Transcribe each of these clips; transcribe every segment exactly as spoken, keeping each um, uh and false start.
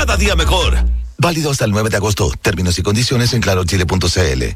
cada día mejor. Válido hasta el nueve de agosto. Términos y condiciones en claro chile punto c l.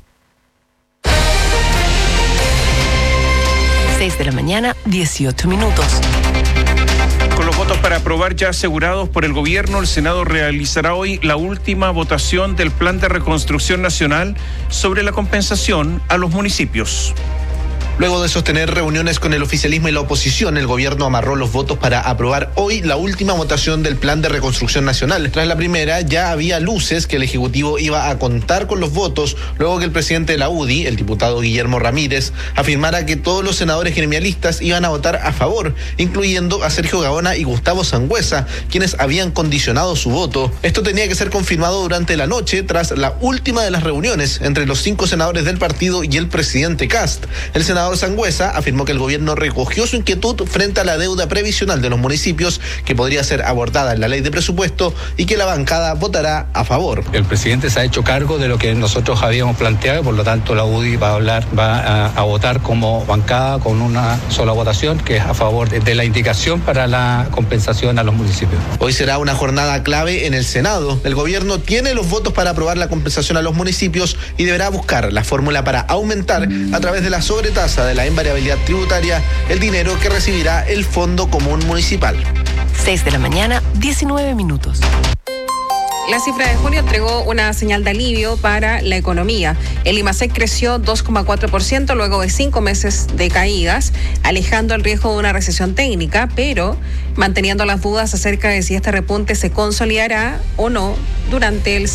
seis de la mañana, dieciocho minutos. Con los votos para aprobar ya asegurados por el gobierno, el Senado realizará hoy la última votación del Plan de Reconstrucción Nacional sobre la compensación a los municipios. Luego de sostener reuniones con el oficialismo y la oposición, el gobierno amarró los votos para aprobar hoy la última votación del Plan de Reconstrucción Nacional. Tras la primera, ya había luces que el Ejecutivo iba a contar con los votos, luego que el presidente de la U D I, el diputado Guillermo Ramírez, afirmara que todos los senadores gremialistas iban a votar a favor, incluyendo a Sergio Gaona y Gustavo Sangüesa, quienes habían condicionado su voto. Esto tenía que ser confirmado durante la noche, tras la última de las reuniones entre los cinco senadores del partido y el presidente Kast. El senador Sangüesa afirmó que el gobierno recogió su inquietud frente a la deuda previsional de los municipios que podría ser abordada en la ley de presupuesto y que la bancada votará a favor. El presidente se ha hecho cargo de lo que nosotros habíamos planteado, por lo tanto la U D I va a hablar, va a, a votar como bancada con una sola votación, que es a favor de, de la indicación para la compensación a los municipios. Hoy será una jornada clave en el Senado. El gobierno tiene los votos para aprobar la compensación a los municipios y deberá buscar la fórmula para aumentar a través de la sobretasa de la invariabilidad tributaria el dinero que recibirá el Fondo Común Municipal. seis de la mañana, diecinueve minutos. La cifra de junio entregó una señal de alivio para la economía. El IMASEC creció dos coma cuatro por ciento luego de cinco meses de caídas, alejando el riesgo de una recesión técnica, pero manteniendo las dudas acerca de si este repunte se consolidará o no durante el